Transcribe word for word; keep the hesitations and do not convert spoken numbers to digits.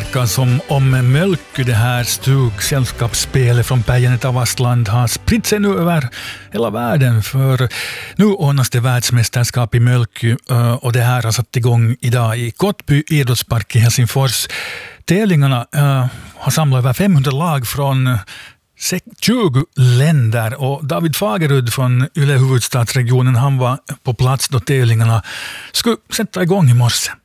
verkar som om Mölky, det här stugsällskapsspelet från Päijänne av Vastland, har spritt sig nu över hela världen, för nu ordnas det världsmästerskap i Mölky och det här har satt igång idag i Kottby idrottspark i Helsingfors. Tävlingarna uh, har samlat över femhundra lag från tjugo länder, och David Fagerud från Yle huvudstadsregionen, han var på plats då tävlingarna skulle sätta igång i morse.